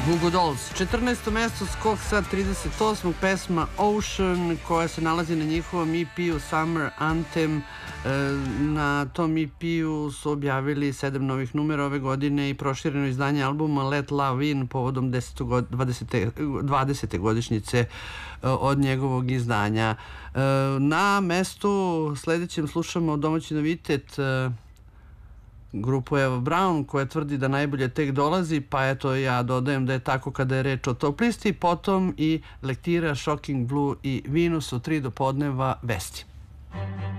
Goo Goo Dolls. 14. mesto, skok sa 38. pesma Ocean, koja se nalazi na njihovom EP-u Summer Anthem. Na tom EP-u su objavili 7 novih numera ove godine i prošireno izdanje albuma Let Love In povodom 20. godišnjice od njegovog izdanja. Na mestu sledećem slušamo domaći novitet, grupu Eva Braun, koja tvrdi da najbolje tek dolazi, pa eto ja dodajem da je tako kada je reč o top listi. Potom i lektira Shocking Blue i Venus u 3 do podneva vesti.